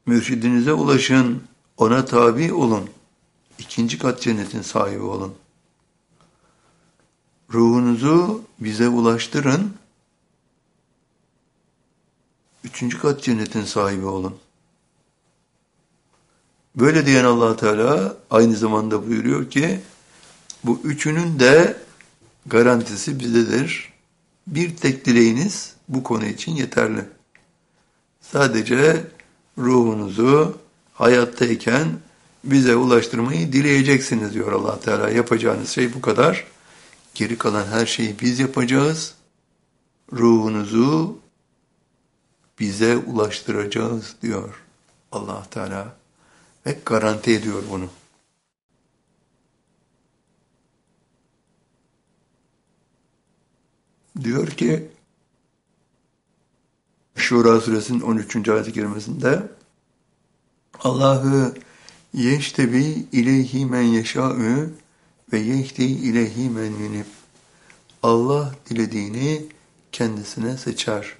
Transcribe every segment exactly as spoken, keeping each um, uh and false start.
Mürşidinize ulaşın, ona tabi olun. İkinci kat cennetin sahibi olun. Ruhunuzu bize ulaştırın. Üçüncü kat cennetin sahibi olun. Böyle diyen Allah Teala aynı zamanda buyuruyor ki, bu üçünün de garantisi bizdedir. Bir tek dileğiniz bu konu için yeterli. Sadece ruhunuzu hayattayken bize ulaştırmayı dileyeceksiniz diyor Allah Teala. Yapacağınız şey bu kadar. Geri kalan her şeyi biz yapacağız. Ruhunuzu bize ulaştıracağız diyor Allah Teala. Ve garanti ediyor bunu. Diyor ki Şura suresinin on üçüncü ayet-i kerimesinde Allahu yeştebi ileyhi men yeşâ'ü ve yehdi ileyhi men yunib. Allah dilediğini kendisine seçer.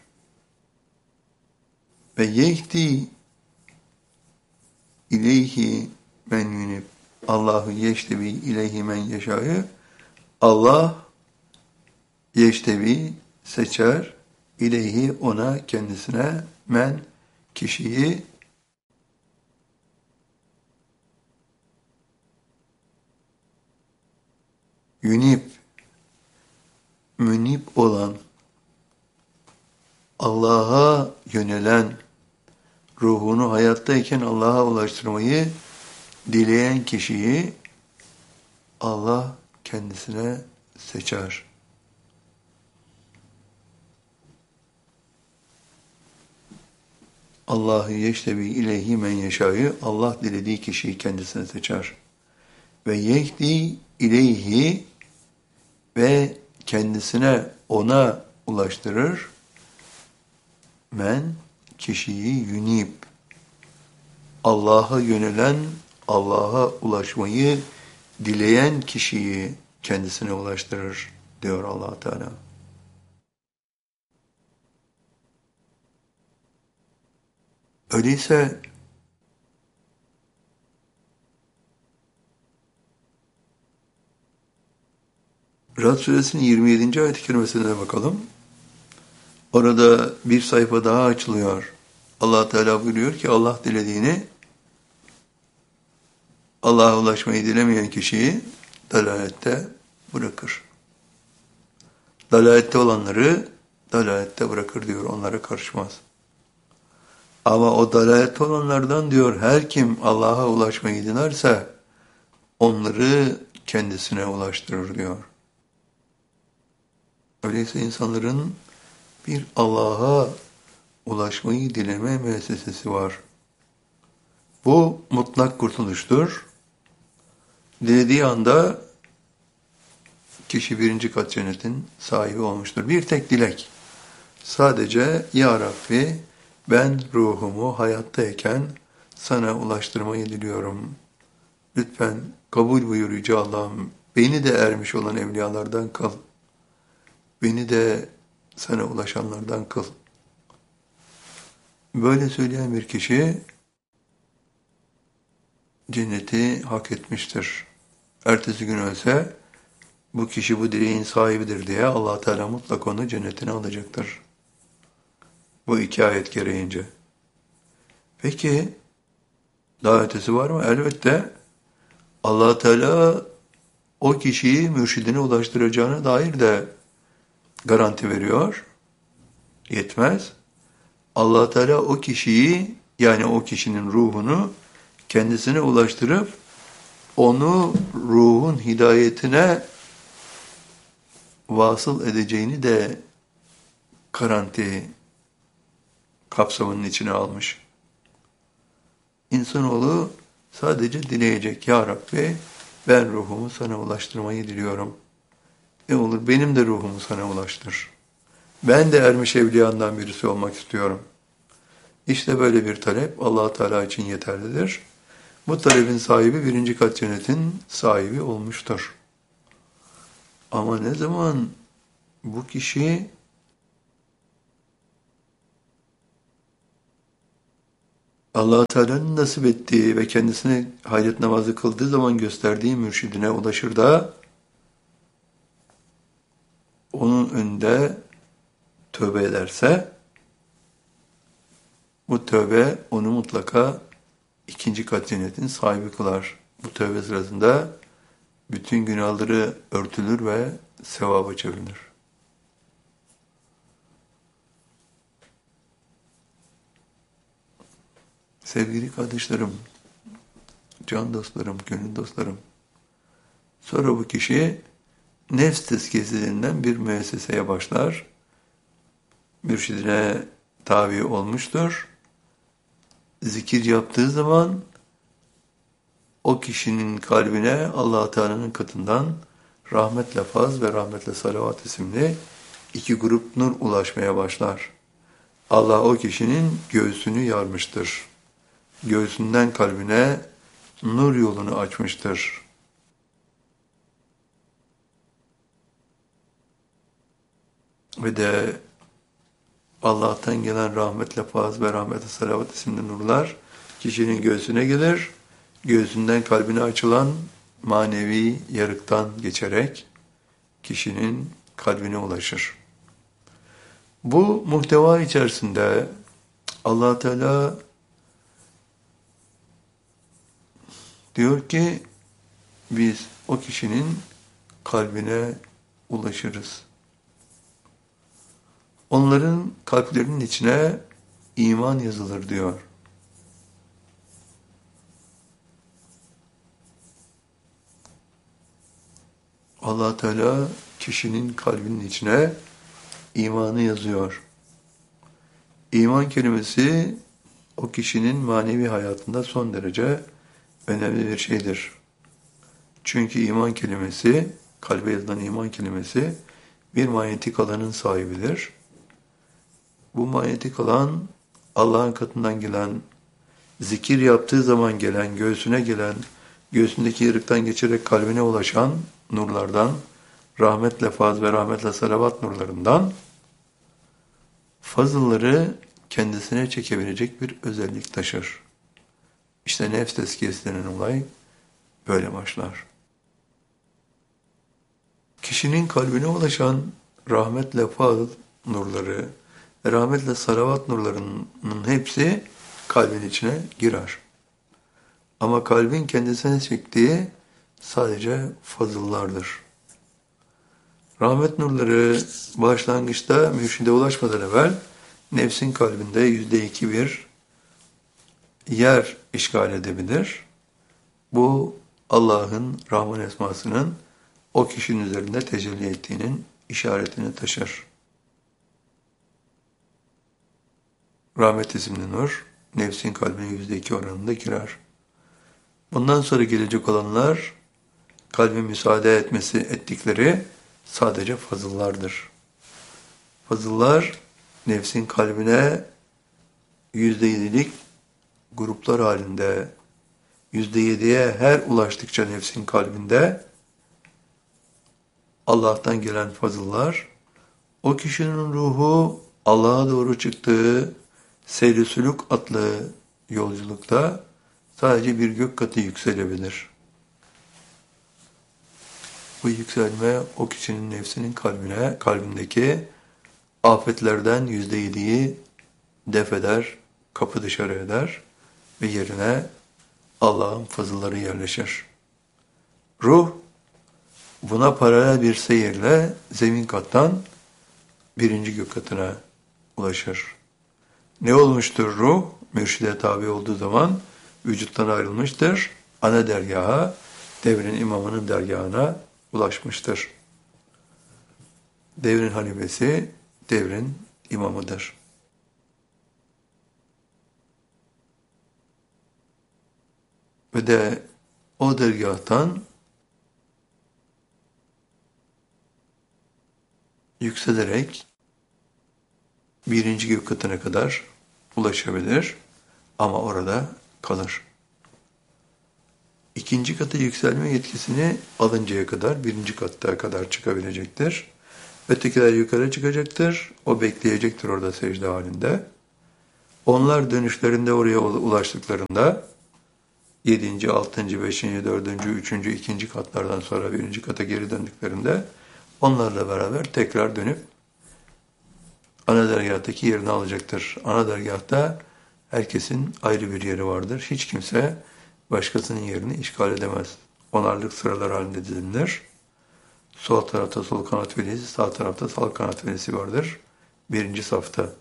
Ve yehdi ileyhi men yunib. Allahu yeştebi ileyhi men yeşâ'ü. Allah yeştebi seçer. İleyhi ona kendisine men kişiyi yunib münib olan Allah'a yönelen ruhunu hayattayken Allah'a ulaştırmayı dileyen kişiyi Allah kendisine seçer. Allahu yeştebi ileyhi men yeşâ'yı Allah dilediği kişiyi kendisine seçer. Ve yehdi ileyhi ve kendisine ona ulaştırır. Men kişiyi yunib. Allah'a yönelen, Allah'a ulaşmayı dileyen kişiyi kendisine ulaştırır diyor Allah Teala. Öyleyse Rad suresinin yirmi yedinci ayet-i kerimesine bakalım. Orada bir sayfa daha açılıyor. Allah Teala buyuruyor ki Allah dilediğini Allah'a ulaşmayı dilemeyen kişiyi dalalette bırakır. Dalalette olanları dalalette bırakır diyor. Onlara karışmaz. Ama o dalalette olanlardan diyor her kim Allah'a ulaşmayı dilerse onları kendisine ulaştırır diyor. Öyleyse insanların bir Allah'a ulaşmayı dileme müessesesi var. Bu mutlak kurtuluştur. Dilediği anda kişi birinci kat cennetin sahibi olmuştur. Bir tek dilek. Sadece Ya Rabbi ben ruhumu hayattayken sana ulaştırmayı diliyorum. Lütfen kabul buyur Yüce Allah'ım. Beni de ermiş olan evliyalardan kıl. Beni de sana ulaşanlardan kıl. Böyle söyleyen bir kişi cenneti hak etmiştir. Ertesi gün ölse bu kişi bu dileğin sahibidir diye Allah Teala mutlak onu cennetine alacaktır. Bu iki ayet gereğince. Peki daha ötesi var mı? Elbette Allah Teala o kişiyi mürşidine ulaştıracağına dair de garanti veriyor. Yetmez. Allah Teala o kişiyi yani o kişinin ruhunu kendisine ulaştırıp onu ruhun hidayetine vasıl edeceğini de garanti kapsamının içine almış. İnsanoğlu sadece dileyecek. Ya Rabbi ben ruhumu sana ulaştırmayı diliyorum. Ne olur benim de ruhumu sana ulaştır. Ben de ermiş evliyandan birisi olmak istiyorum. İşte böyle bir talep Allah Teala için yeterlidir. Bu talebin sahibi birinci kat cennetin sahibi olmuştur. Ama ne zaman bu kişi Allah-u Teala'nın nasip ettiği ve kendisine hayret namazı kıldığı zaman gösterdiği mürşidine ulaşır da onun önünde tövbe ederse bu tövbe onu mutlaka ikinci kat cennetin sahibi kılar. Bu tövbe sırasında bütün günahları örtülür ve sevaba çevrilir. Sevgili kardeşlerim, can dostlarım, gönül dostlarım, sonra bu kişi nefs tezkiyesi denilen bir müesseseye başlar. Mürşidine tabi olmuştur. Zikir yaptığı zaman o kişinin kalbine Allah-u Teala'nın katından rahmetle faz ve rahmetle salavat isimli iki grup nur ulaşmaya başlar. Allah o kişinin göğsünü yarmıştır. Göğsünden kalbine nur yolunu açmıştır. Ve de Allah'tan gelen rahmetle faz ve rahmetle salavat isimli nurlar kişinin göğsüne gelir. Göğsünden kalbine açılan manevi yarıktan geçerek kişinin kalbine ulaşır. Bu muhteva içerisinde Allah Teala diyor ki biz o kişinin kalbine ulaşırız. Onların kalplerinin içine iman yazılır diyor. Allah Teala kişinin kalbinin içine imanı yazıyor. İman kelimesi o kişinin manevi hayatında son derece önemli bir şeydir. Çünkü iman kelimesi, kalbe yazılan iman kelimesi bir manyetik alanın sahibidir. Bu manyetik alan Allah'ın katından gelen, zikir yaptığı zaman gelen, göğsüne gelen, göğsündeki yarıktan geçerek kalbine ulaşan nurlardan, rahmetle faz ve rahmetle salavat nurlarından fazılları kendisine çekebilecek bir özellik taşır. İşte nefs tezkiyesi denen olay böyle başlar. Kişinin kalbine ulaşan rahmetle faz nurları, rahmetle salavat nurlarının hepsi kalbin içine girer. Ama kalbin kendisine çektiği sadece fazıllardır. Rahmet nurları başlangıçta mürşide ulaşmadan evvel nefsin kalbinde yüzde iki bir yer işgal edebilir. Bu Allah'ın Rahman esmasının o kişinin üzerinde tecelli ettiğinin işaretini taşır. Rahmet isimli nur nefsin kalbine yüzde iki oranında girer. Bundan sonra gelecek olanlar kalbin müsaade etmesi ettikleri sadece fazıllardır. Fazıllar nefsin kalbine yüzde yedilik gruplar halinde yüzde yediye her ulaştıkça nefsin kalbinde Allah'tan gelen fazıllar o kişinin ruhu Allah'a doğru çıktığı Seyr-i Sülûk adlı yolculukta sadece bir gök katı yükselebilir. Bu yükselme o kişinin nefsinin kalbine, kalbindeki afetlerden yüzde yediyi def eder, kapı dışarı eder ve yerine Allah'ın fazılları yerleşir. Ruh buna paralel bir seyirle zemin kattan birinci gök katına ulaşır. Ne olmuştur ruh? Mürşide tabi olduğu zaman vücuttan ayrılmıştır. Ana dergaha, devrin imamının dergahına ulaşmıştır. Devrin halifesi, devrin imamıdır. Ve de o dergahtan yükselerek birinci gök katına kadar ulaşabilir ama orada kalır. İkinci kata yükselme yetkisini alıncaya kadar birinci katta kadar çıkabilecektir. Ötekiler yukarı çıkacaktır. O bekleyecektir orada secde halinde. Onlar dönüşlerinde oraya ulaştıklarında yedinci, altıncı, beşinci, dördüncü, üçüncü, ikinci katlardan sonra birinci kata geri döndüklerinde onlarla beraber tekrar dönüp ana dergahtaki yerini alacaktır. Ana dergahta herkesin ayrı bir yeri vardır. Hiç kimse başkasının yerini işgal edemez. Onarlık sıralar halinde dizilir. Sol tarafta sol kanat velisi, sağ tarafta sağ kanat velisi vardır. Birinci safta.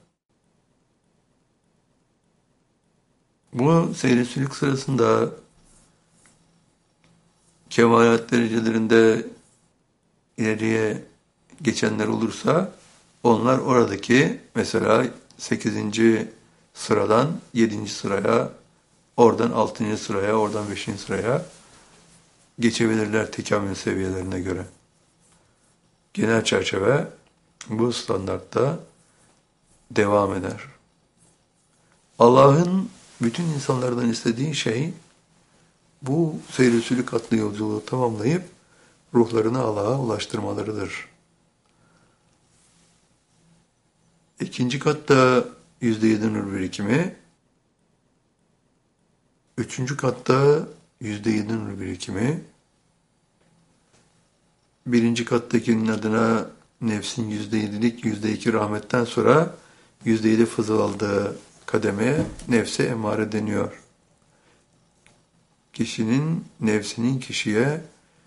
Bu seyri sülük sırasında kemalat derecelerinde ileriye geçenler olursa onlar oradaki mesela sekizinci sıradan yedinci sıraya, oradan altıncı sıraya, oradan beşinci sıraya geçebilirler tekamül seviyelerine göre. Genel çerçeve bu standartta devam eder. Allah'ın bütün insanlardan istediği şey bu seyr-i sülük adlı yolculuğu tamamlayıp ruhlarını Allah'a ulaştırmalarıdır. İkinci katta yüzde yedi nur birikimi, üçüncü katta yüzde yedi nur birikimi, birinci kattakinin adına nefsin yüzde yedilik yüzde iki rahmetten sonra yüzde yedi fızıl aldığı kademeye nefse emare deniyor. Kişinin, nefsinin kişiye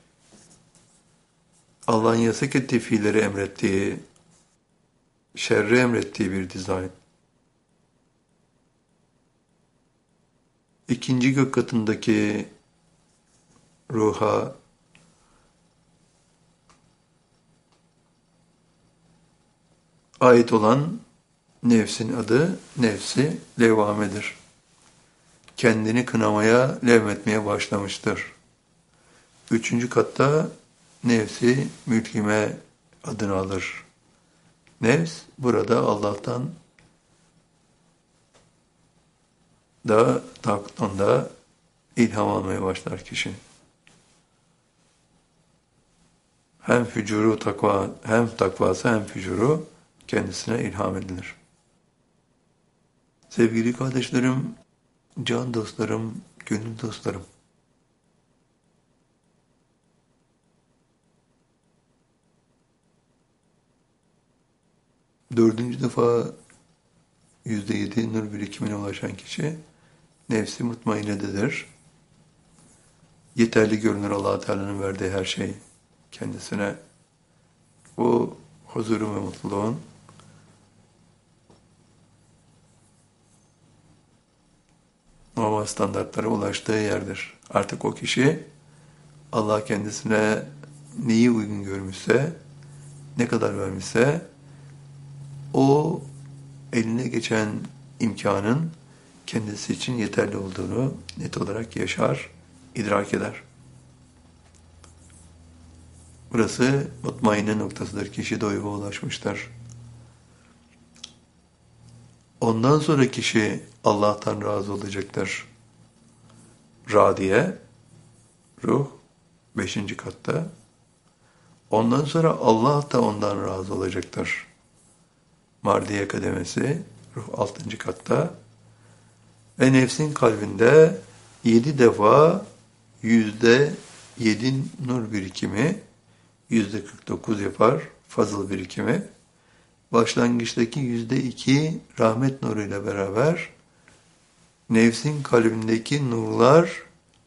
Allah'ın yasak ettiği fiilleri emrettiği, şerri emrettiği bir dizayn. İkinci gök katındaki ruha ait olan nefsin adı nefsi levvamedir. Kendini kınamaya, levmetmeye başlamıştır. Üçüncü katta nefsi mülkime adını alır. Nefs burada Allah'tan da takuttan da ilham almaya başlar kişi. Hem fücuru takva, hem takvası hem fücuru kendisine ilham edilir. Sevgili kardeşlerim, can dostlarım, gönül dostlarım. Dördüncü defa yüzde yedi nur birikimine ulaşan kişi nefsi mutmainededir. Yeterli görünür Allah-u Teala'nın verdiği her şey kendisine. Bu huzurun ve mutluluğun normal standartlara ulaştığı yerdir. Artık o kişi Allah kendisine neyi uygun görmüşse, ne kadar vermişse o eline geçen imkanın kendisi için yeterli olduğunu net olarak yaşar, idrak eder. Burası mutmainne noktasıdır. Kişi doyuma ulaşmıştır. Ondan sonra kişi Allah'tan razı olacaktır. Radiye, ruh, beşinci katta. Ondan sonra Allah da ondan razı olacaktır. Mardiye kademesi, ruh altıncı katta. Ve nefsin kalbinde yedi defa yüzde yedi nur birikimi, yüzde kırk dokuz yapar fazıl birikimi. Başlangıçtaki yüzde iki rahmet nuruyla beraber nefsin kalbindeki nurlar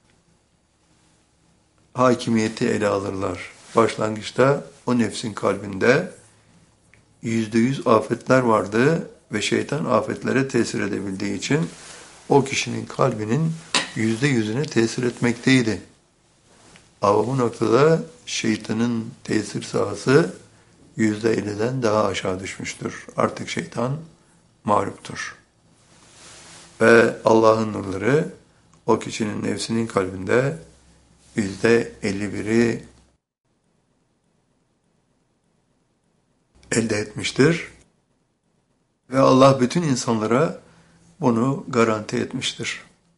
hakimiyeti ele alırlar. Başlangıçta o nefsin kalbinde yüzde yüz afetler vardı ve şeytan afetlere tesir edebildiği için o kişinin kalbinin yüzde yüzüne tesir etmekteydi. Ama bu noktada şeytanın tesir sahası yüzde elliden daha aşağı düşmüştür. Artık şeytan mağluptur. Ve Allah'ın nurları o kişinin nefsinin kalbinde yüzde elli biri elde etmiştir. Ve Allah bütün insanlara bunu garanti etmiştir.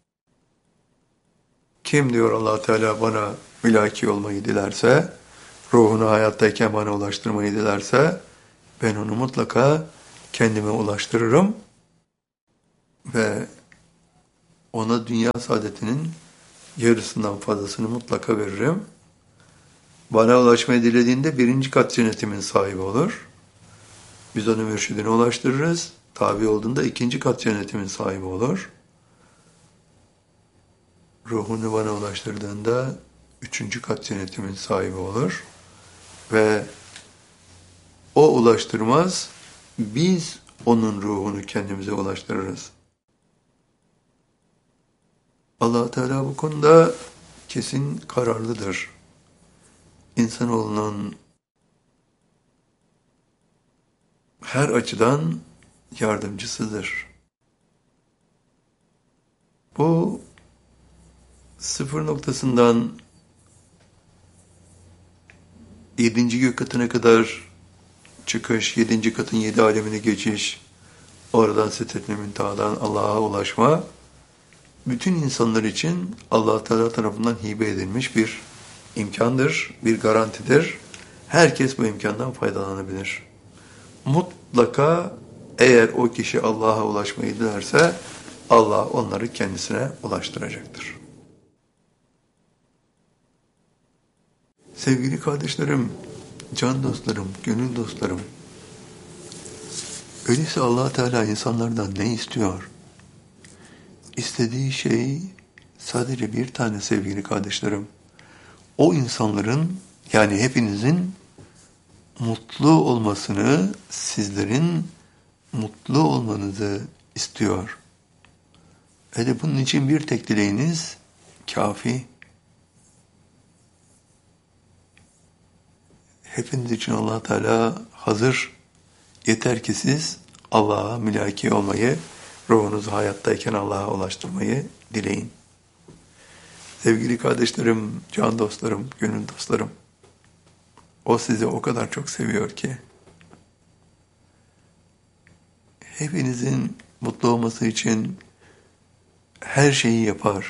Kim diyor Allah Teala bana mülaki olmayı dilerse, ruhunu hayattayken bana ulaştırmayı dilerse, ben onu mutlaka kendime ulaştırırım. ve ona dünya saadetinin yarısından fazlasını mutlaka veririm. Bana ulaşmayı dilediğinde birinci kat cennetimin sahibi olur. Biz onu mürşidine ulaştırırız. Tabi olduğunda ikinci kat cennetimin sahibi olur. Ruhunu bana ulaştırdığında üçüncü kat cennetimin sahibi olur. Ve o ulaştırmaz, biz onun ruhunu kendimize ulaştırırız. Allah Teala bu konuda kesin kararlıdır. İnsanoğlunun her açıdan yardımcısıdır. Bu sıfır noktasından yedinci gök katına kadar çıkış, yedinci katın yedi alemine geçiş, oradan Sidret-i Münteha'dan Allah'a ulaşma, bütün insanlar için Allah Teala tarafından hibe edilmiş bir imkandır, bir garantidir. Herkes bu imkandan faydalanabilir. Mutlaka eğer o kişi Allah'a ulaşmayı dilerse, Allah onları kendisine ulaştıracaktır. Sevgili kardeşlerim, can dostlarım, gönül dostlarım, öyleyse Allah Teala insanlardan ne istiyor? İstediği şey sadece bir tane sevgili kardeşlerim. O insanların, yani hepinizin mutlu olmasını, sizlerin mutlu olmanızı istiyor. Öyle bunun için bir tek dileğiniz kafi. Hepiniz için Allah Teala hazır. Yeter ki siz Allah'a mülaki olmayı, ruhunuzu hayattayken Allah'a ulaştırmayı dileyin. Sevgili kardeşlerim, can dostlarım, gönül dostlarım, o sizi o kadar çok seviyor ki, hepinizin mutlu olması için her şeyi yapar.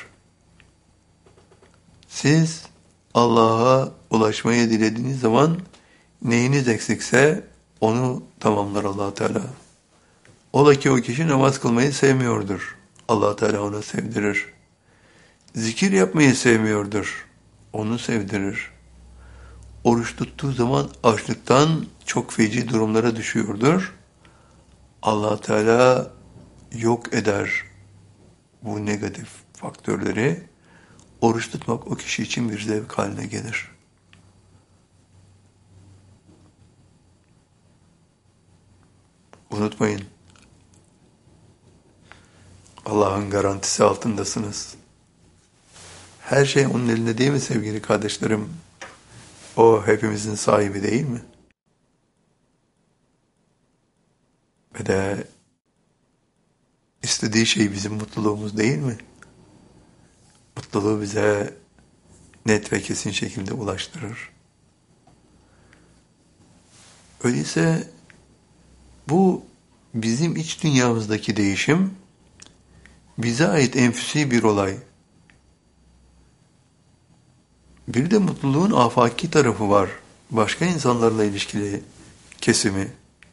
Siz Allah'a ulaşmayı dilediğiniz zaman neyiniz eksikse onu tamamlar Allah Teala. Ola ki o kişi namaz kılmayı sevmiyordur. Allah Teala onu sevdirir. Zikir yapmayı sevmiyordur. Onu sevdirir. Oruç tuttuğu zaman açlıktan çok feci durumlara düşüyordur. Allah Teala yok eder bu negatif faktörleri. Oruç tutmak o kişi için bir zevk haline gelir. Unutmayın, Allah'ın garantisi altındasınız. Her şey onun elinde değil mi sevgili kardeşlerim? O hepimizin sahibi değil mi? Ve de istediği şey bizim mutluluğumuz değil mi? Mutluluğu bize net ve kesin şekilde ulaştırır. Öyleyse bu bizim iç dünyamızdaki değişim bize ait enfüsi bir olay. Bir de mutluluğun afaki tarafı var. Başka insanlarla ilişkili kesimi.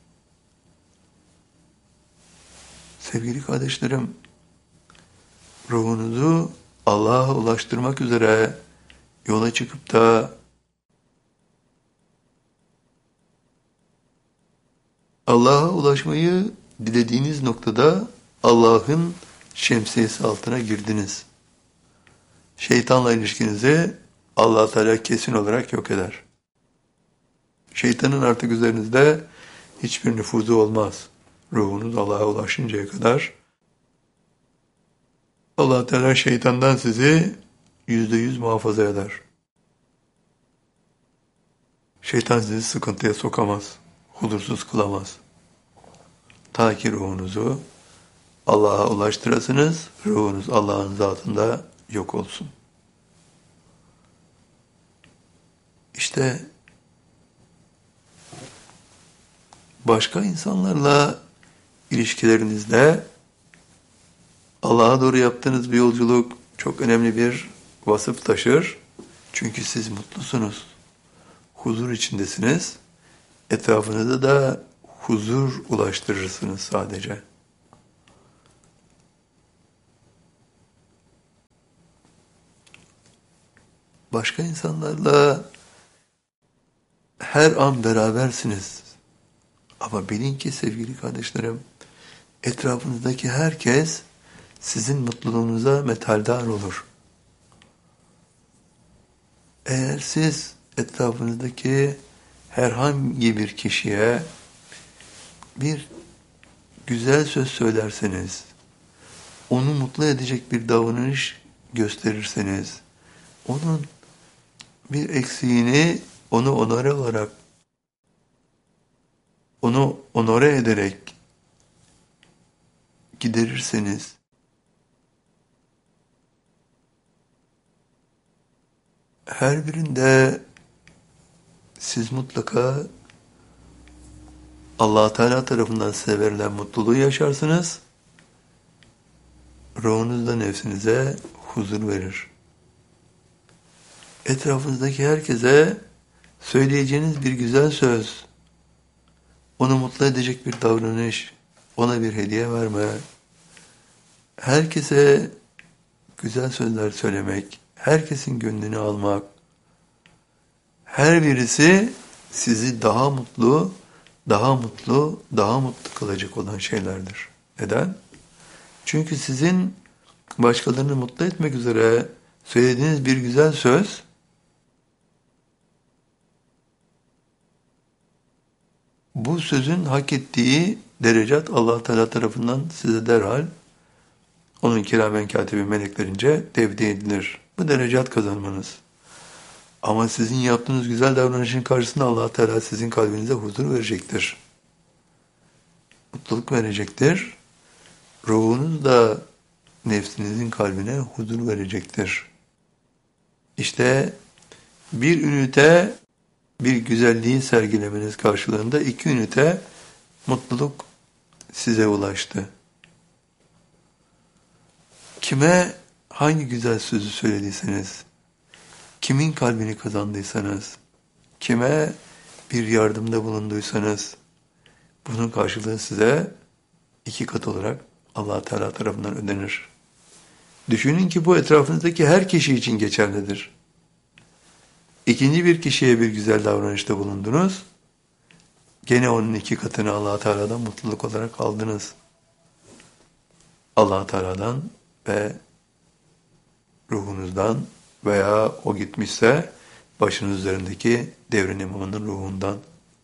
Sevgili kardeşlerim, ruhunuzu Allah'a ulaştırmak üzere yola çıkıp da Allah'a ulaşmayı dilediğiniz noktada Allah'ın şemsiyesi altına girdiniz. Şeytanla ilişkinizi Allah Teala kesin olarak yok eder. Şeytanın artık üzerinizde hiçbir nüfuzu olmaz. Ruhunuz Allah'a ulaşıncaya kadar Allah Teala şeytandan sizi yüzde yüz muhafaza eder. Şeytan sizi sıkıntıya sokamaz, huzursuz kılamaz. Ta ki ruhunuzu Allah'a ulaştırasınız, ruhunuz Allah'ın zatında yok olsun. İşte başka insanlarla ilişkilerinizde Allah'a doğru yaptığınız bir yolculuk çok önemli bir vasıf taşır. Çünkü siz mutlusunuz, huzur içindesiniz, etrafınıza da huzur ulaştırırsınız sadece. Başka insanlarla her an berabersiniz. Ama bilin ki sevgili kardeşlerim, etrafınızdaki herkes sizin mutluluğunuza metaldar olur. Eğer siz etrafınızdaki herhangi bir kişiye bir güzel söz söylerseniz, onu mutlu edecek bir davranış gösterirseniz, onun bir eksiğini onu onore olarak, onu onore ederek giderirseniz, her birinde siz mutlaka Allah Teala tarafından size verilen mutluluğu yaşarsınız. Ruhunuz da nefsinize huzur verir. Etrafınızdaki herkese söyleyeceğiniz bir güzel söz, onu mutlu edecek bir davranış, ona bir hediye verme, herkese güzel sözler söylemek, herkesin gönlünü almak, her birisi sizi daha mutlu, daha mutlu, daha mutlu kılacak olan şeylerdir. Neden? Çünkü sizin başkalarını mutlu etmek üzere söylediğiniz bir güzel söz, bu sözün hak ettiği derecat Allah Teala tarafından size derhal onun kiramen katibi meleklerince tevdi edilir. Bu derecat kazanmanız. Ama sizin yaptığınız güzel davranışın karşısında Allah Teala sizin kalbinize huzur verecektir. Mutluluk verecektir. Ruhunuz da nefsinizin kalbine huzur verecektir. İşte bir ünite bir güzelliği sergilemeniz karşılığında iki ünite mutluluk size ulaştı. Kime hangi güzel sözü söylediyseniz, kimin kalbini kazandıysanız, kime bir yardımda bulunduysanız, bunun karşılığı size iki kat olarak Allah Teala tarafından ödenir. Düşünün ki bu etrafınızdaki her kişi için geçerlidir. İkinci bir kişiye bir güzel davranışta bulundunuz, gene onun iki katını Allah Teala'dan mutluluk olarak aldınız. Allah Teala'dan ve ruhunuzdan veya o gitmişse başınız üzerindeki devrin imamının ruhundan.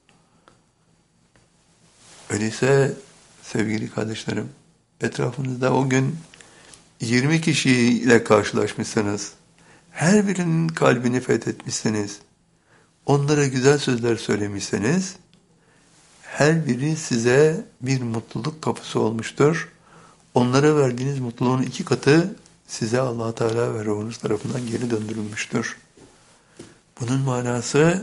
Öyleyse sevgili kardeşlerim, etrafınızda o gün yirmi kişiyle karşılaşmışsanız, her birinin kalbini fethetmişseniz, onlara güzel sözler söylemişseniz, her biri size bir mutluluk kapısı olmuştur. Onlara verdiğiniz mutluluğun iki katı size Allah Teala ve ruhunuz tarafından geri döndürülmüştür. Bunun manası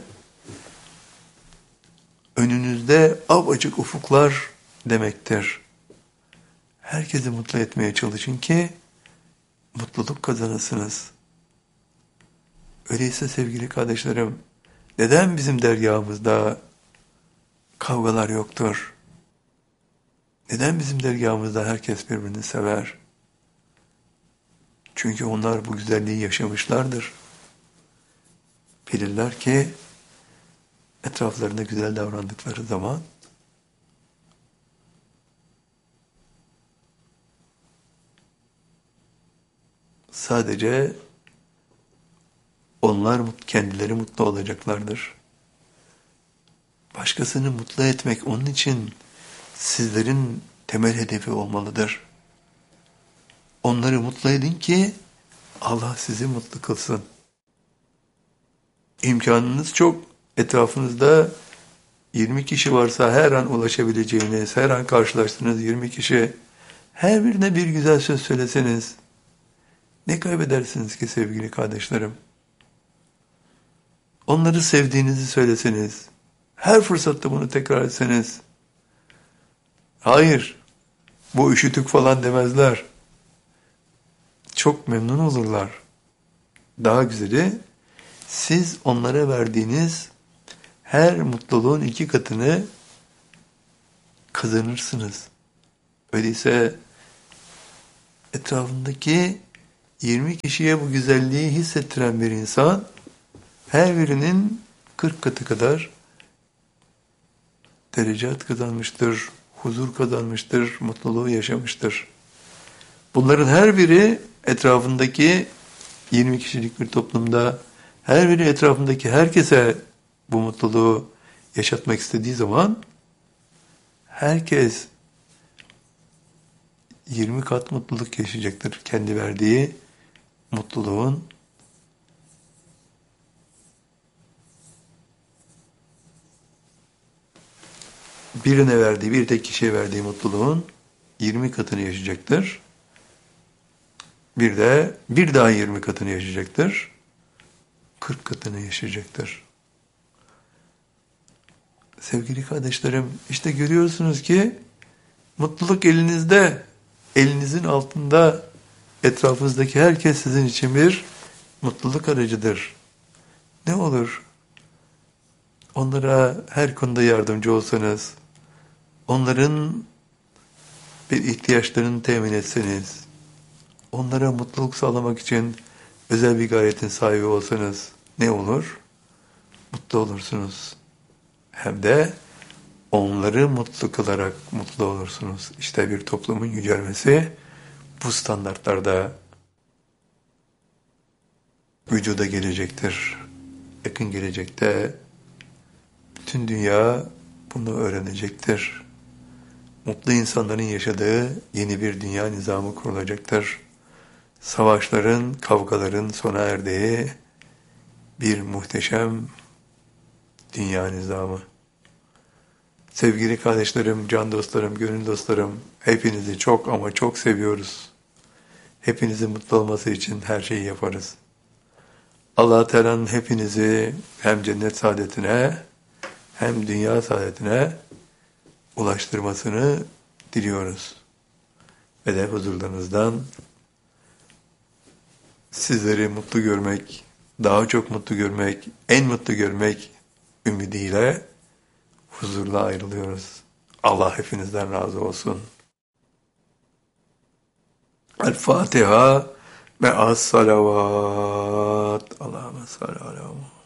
önünüzde apaçık ufuklar demektir. Herkesi mutlu etmeye çalışın ki mutluluk kazanırsınız. Öyleyse sevgili kardeşlerim, neden bizim dergahımızda kavgalar yoktur? Neden bizim dergahımızda herkes birbirini sever? Çünkü onlar bu güzelliği yaşamışlardır. Bilirler ki etraflarında güzel davrandıkları zaman sadece onlar kendileri mutlu olacaklardır. Başkasını mutlu etmek onun için sizlerin temel hedefi olmalıdır. Onları mutlu edin ki Allah sizi mutlu kılsın. İmkanınız çok. Etrafınızda yirmi kişi varsa her an ulaşabileceğiniz, her an karşılaştığınız yirmi kişi, her birine bir güzel söz söyleseniz, ne kaybedersiniz ki sevgili kardeşlerim? Onları sevdiğinizi söyleseniz, her fırsatta bunu tekrar etseniz, hayır, bu üşütük falan demezler. Çok memnun olurlar. Daha güzeli, siz onlara verdiğiniz her mutluluğun iki katını kazanırsınız. Öyleyse etrafındaki yirmi kişiye bu güzelliği hissettiren bir insan her birinin kırk katı kadar derecat kazanmıştır, huzur kazanmıştır, mutluluğu yaşamıştır. Bunların her biri etrafındaki yirmi kişilik bir toplumda, her biri etrafındaki herkese bu mutluluğu yaşatmak istediği zaman herkes yirmi kat mutluluk yaşayacaktır. Kendi verdiği mutluluğun birine verdiği, bir tek kişiye verdiği mutluluğun yirmi katını yaşayacaktır. Bir de bir daha yirmi katını yaşayacaktır. kırk katını yaşayacaktır. Sevgili kardeşlerim, işte görüyorsunuz ki mutluluk elinizde, elinizin altında, etrafınızdaki herkes sizin için bir mutluluk aracıdır. Ne olur onlara her konuda yardımcı olsanız, onların bir ihtiyaçlarını temin etseniz, onlara mutluluk sağlamak için özel bir gayretin sahibi olsanız ne olur? Mutlu olursunuz. Hem de onları mutlu kılarak mutlu olursunuz. İşte bir toplumun yücelmesi bu standartlarda vücuda gelecektir. Yakın gelecekte bütün dünya bunu öğrenecektir. Mutlu insanların yaşadığı yeni bir dünya nizamı kurulacaktır. Savaşların, kavgaların sona erdiği bir muhteşem dünya nizamı. Sevgili kardeşlerim, can dostlarım, gönül dostlarım, hepinizi çok ama çok seviyoruz. Hepinizin mutlu olması için her şeyi yaparız. Allah-u Teala'nın hepinizi hem cennet saadetine hem dünya saadetine ulaştırmasını diliyoruz. Ve de huzurlarınızdan sizleri mutlu görmek, daha çok mutlu görmek, en mutlu görmek ümidiyle huzurla ayrılıyoruz. Allah hepinizden razı olsun. El-Fatiha ve as-salavat. Allahümme salli ala